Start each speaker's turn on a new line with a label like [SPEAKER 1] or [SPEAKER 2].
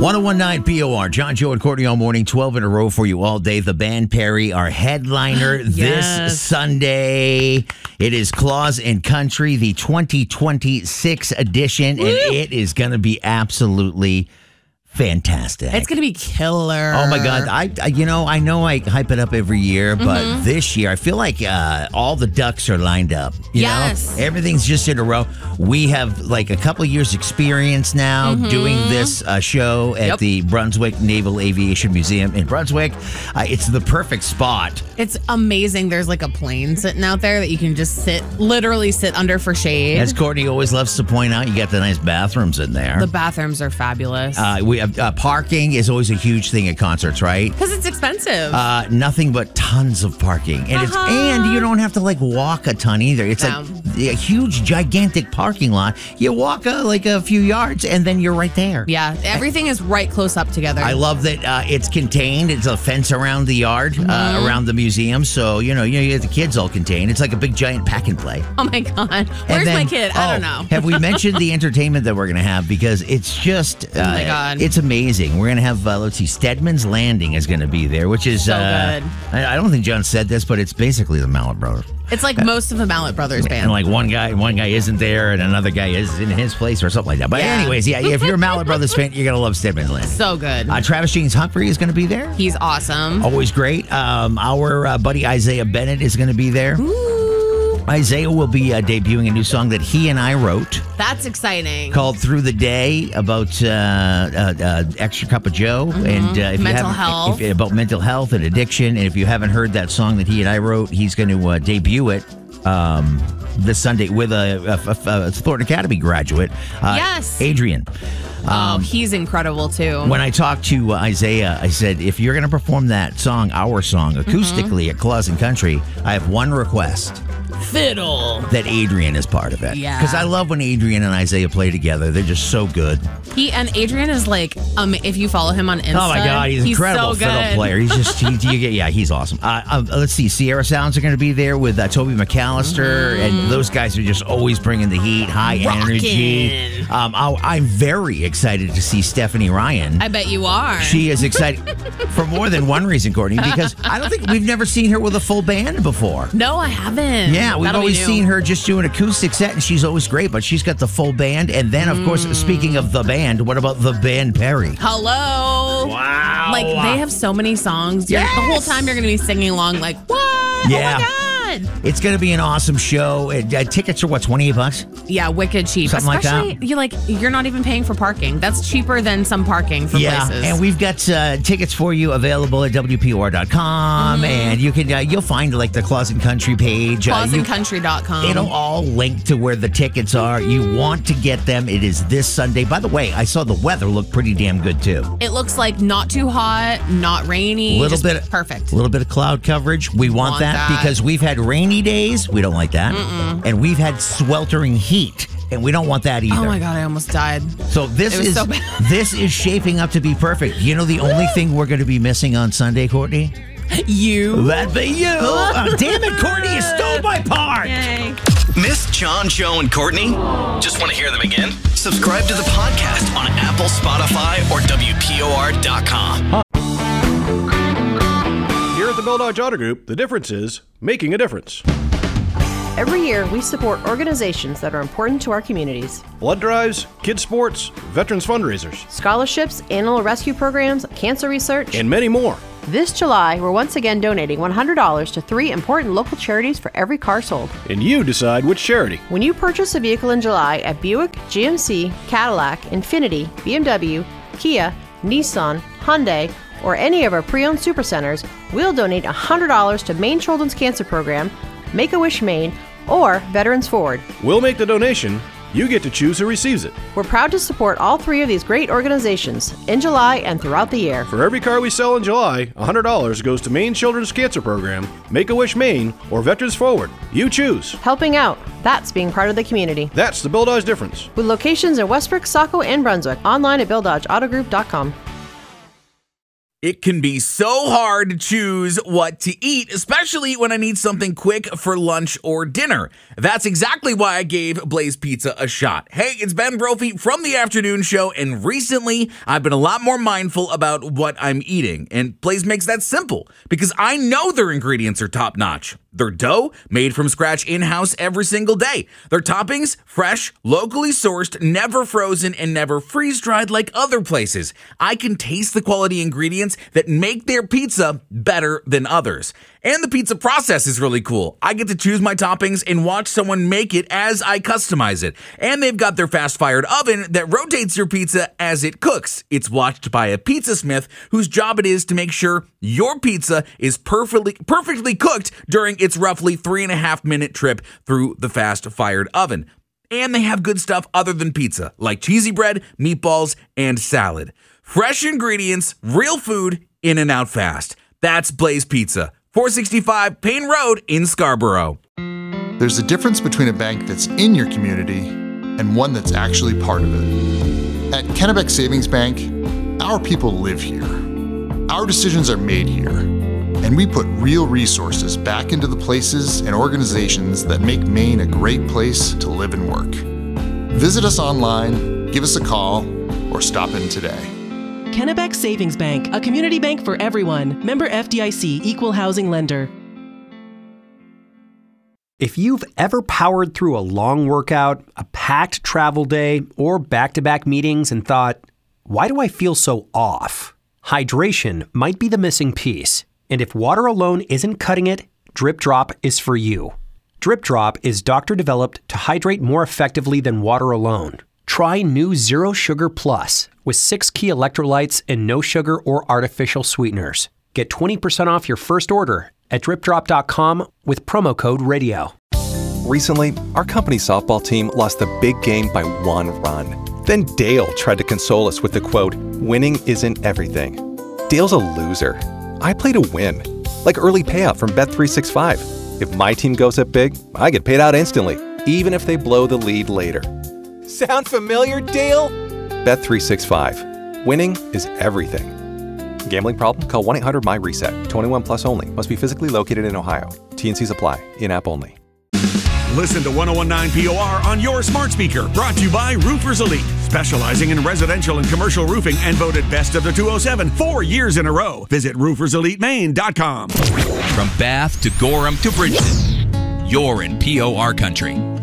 [SPEAKER 1] 1019 BOR, John, Joe, and Courtney all morning, 12 in a row for you all day. The band Perry, our headliner this Sunday. It is Claus and Country, the 2026 edition, and it is going to be absolutely fantastic.
[SPEAKER 2] It's going to be killer.
[SPEAKER 1] Oh, my God. I know I hype it up every year, but this year I feel like all the ducks are lined up. You know? Everything's just in a row. We have like a couple years experience now doing this show at the Brunswick Naval Aviation Museum in Brunswick. It's the perfect spot.
[SPEAKER 2] It's amazing. There's like a plane sitting out there that you can just literally sit under for shade.
[SPEAKER 1] As Courtney always loves to point out, you got the nice bathrooms in there.
[SPEAKER 2] The bathrooms are fabulous.
[SPEAKER 1] Parking is always a huge thing at concerts, right?
[SPEAKER 2] Because it's expensive.
[SPEAKER 1] Nothing but tons of parking. And and you don't have to like walk a ton either. It's a huge, gigantic parking lot. You walk like a few yards and then you're right there.
[SPEAKER 2] Yeah, everything is right close up together.
[SPEAKER 1] I love that it's contained. It's a fence around the yard, around the museum. So, you get the kids all contained. It's like a big, giant pack and play.
[SPEAKER 2] Oh, my God. Where's my kid? I don't know.
[SPEAKER 1] Have we mentioned the entertainment that we're going to have? Because it's just,
[SPEAKER 2] oh, my God.
[SPEAKER 1] It's amazing. We're going to have, Stedman's Landing is going to be there, which is,
[SPEAKER 2] so good.
[SPEAKER 1] I don't think John said this, but it's basically the Mallet Brothers.
[SPEAKER 2] It's like most of the Mallet Brothers band.
[SPEAKER 1] And like one guy isn't there and another guy is in his place or something like that. But anyways, if you're a Mallet Brothers fan, you're going to love Stedman's Landing.
[SPEAKER 2] So good.
[SPEAKER 1] Travis James Humphrey is going to be there.
[SPEAKER 2] He's awesome.
[SPEAKER 1] Always great. Our buddy Isaiah Bennett is going to be there.
[SPEAKER 2] Ooh.
[SPEAKER 1] Isaiah will be debuting a new song that he and I wrote.
[SPEAKER 2] That's exciting.
[SPEAKER 1] Called Through the Day, about Extra Cup of Joe. And about mental health and addiction. And if you haven't heard that song that he and I wrote, he's going to debut it this Sunday with a Thornton Academy graduate. Adrian.
[SPEAKER 2] He's incredible, too.
[SPEAKER 1] When I talked to Isaiah, I said, if you're going to perform that song, our song, acoustically at Claus and Country, I have one request.
[SPEAKER 2] Fiddle.
[SPEAKER 1] That Adrian is part of it. Yeah. Because I love when Adrian and Isaiah play together. They're just so good.
[SPEAKER 2] Adrian is like, if you follow him on Insta.
[SPEAKER 1] Oh, my God. He's an incredible fiddle player. He's just, he's awesome. Let's see. Sierra Sounds are going to be there with Toby McAllister. And those guys are just always bringing the heat, high energy. I'm very excited to see Stephanie Ryan.
[SPEAKER 2] I bet you are.
[SPEAKER 1] She is excited for more than one reason, Courtney, because I don't think we've never seen her with a full band before.
[SPEAKER 2] No, I haven't.
[SPEAKER 1] Yeah, we've always seen her just do an acoustic set, and she's always great, but she's got the full band. And then, of course, speaking of the band, what about the band Perry?
[SPEAKER 2] Hello.
[SPEAKER 1] Wow.
[SPEAKER 2] Like, they have so many songs. The whole time you're going to be singing along like, what?
[SPEAKER 1] Yeah.
[SPEAKER 2] Oh, my God.
[SPEAKER 1] It's going to be an awesome show. Tickets are, what, $28?
[SPEAKER 2] Yeah, wicked cheap.
[SPEAKER 1] Something
[SPEAKER 2] Especially,
[SPEAKER 1] like that.
[SPEAKER 2] You're not even paying for parking. That's cheaper than some parking for places.
[SPEAKER 1] And we've got tickets for you available at WPOR.com, and you'll find like the Claus and Country page.
[SPEAKER 2] ClausandCountry.com.
[SPEAKER 1] It'll all link to where the tickets are. You want to get them. It is this Sunday. By the way, I saw the weather look pretty damn good too.
[SPEAKER 2] It looks like not too hot, not rainy. Perfect.
[SPEAKER 1] A little bit of cloud coverage. We want that because we've had rainy days. We don't like that. And we've had sweltering heat. And we don't want that either.
[SPEAKER 2] Oh, my God, I almost died.
[SPEAKER 1] So this is shaping up to be perfect. You know the only thing we're going to be missing on Sunday, Courtney?
[SPEAKER 2] You.
[SPEAKER 1] That'd be you. Oh, damn it, Courtney, you stole my part.
[SPEAKER 2] Yay.
[SPEAKER 3] Miss John, Joe, and Courtney? Just want to hear them again? Subscribe to the podcast on Apple, Spotify, or WPOR.com.
[SPEAKER 4] Here at the Bell Dodge Auto Group, the difference is making a difference.
[SPEAKER 5] Every year, we support organizations that are important to our communities.
[SPEAKER 4] Blood drives, kids sports, veterans fundraisers,
[SPEAKER 5] scholarships, animal rescue programs, cancer research,
[SPEAKER 4] and many more.
[SPEAKER 5] This July, we're once again donating $100 to 3 important local charities for every car sold.
[SPEAKER 4] And you decide which charity.
[SPEAKER 5] When you purchase a vehicle in July at Buick, GMC, Cadillac, Infiniti, BMW, Kia, Nissan, Hyundai, or any of our pre-owned supercenters, we'll donate $100 to Maine Children's Cancer Program, Make-A-Wish Maine, or Veterans Forward.
[SPEAKER 4] We'll make the donation. You get to choose who receives it.
[SPEAKER 5] We're proud to support all 3 of these great organizations in July and throughout the year.
[SPEAKER 4] For every car we sell in July, $100 goes to Maine Children's Cancer Program, Make-A-Wish Maine, or Veterans Forward. You choose.
[SPEAKER 5] Helping out. That's being part of the community.
[SPEAKER 4] That's the Bill Dodge difference.
[SPEAKER 5] With locations in Westbrook, Saco, and Brunswick. Online at BillDodgeAutoGroup.com.
[SPEAKER 6] It can be so hard to choose what to eat, especially when I need something quick for lunch or dinner. That's exactly why I gave Blaze Pizza a shot. Hey, it's Ben Brophy from The Afternoon Show, and recently I've been a lot more mindful about what I'm eating. And Blaze makes that simple because I know their ingredients are top-notch. Their dough, made from scratch in-house every single day. Their toppings, fresh, locally sourced, never frozen, and never freeze-dried like other places. I can taste the quality ingredients that make their pizza better than others. And the pizza process is really cool. I get to choose my toppings and watch someone make it as I customize it. And they've got their fast-fired oven that rotates your pizza as it cooks. It's watched by a pizza smith whose job it is to make sure your pizza is perfectly cooked during its roughly 3.5-minute trip through the fast-fired oven. And they have good stuff other than pizza, like cheesy bread, meatballs, and salad. Fresh ingredients, real food, in and out fast. That's Blaze Pizza, 465 Payne Road in Scarborough.
[SPEAKER 7] There's a difference between a bank that's in your community and one that's actually part of it. At Kennebec Savings Bank, our people live here. Our decisions are made here, and we put real resources back into the places and organizations that make Maine a great place to live and work. Visit us online, give us a call, or stop in today.
[SPEAKER 8] Kennebec Savings Bank, a community bank for everyone. Member FDIC, Equal Housing Lender.
[SPEAKER 9] If you've ever powered through a long workout, a packed travel day, or back-to-back meetings and thought, why do I feel so off? Hydration might be the missing piece. And if water alone isn't cutting it, Drip Drop is for you. Drip Drop is doctor-developed to hydrate more effectively than water alone. Try new Zero Sugar Plus with 6 key electrolytes and no sugar or artificial sweeteners. Get 20% off your first order at dripdrop.com with promo code RADIO.
[SPEAKER 10] Recently, our company's softball team lost the big game by 1 run. Then Dale tried to console us with the quote, "Winning isn't everything." Dale's a loser. I play to win, like early payout from Bet365. If my team goes up big, I get paid out instantly, even if they blow the lead later. Sound familiar, Dale? Bet365. Winning is everything. Gambling problem? Call 1-800-MY-RESET. 21 plus only. Must be physically located in Ohio. T&Cs apply. In-app only.
[SPEAKER 11] Listen to 1019 POR on your smart speaker. Brought to you by Roofers Elite, specializing in residential and commercial roofing and voted best of the 207 4 years in a row. Visit rooferselitemaine.com.
[SPEAKER 12] From Bath to Gorham to Bridgeton, you're in POR country.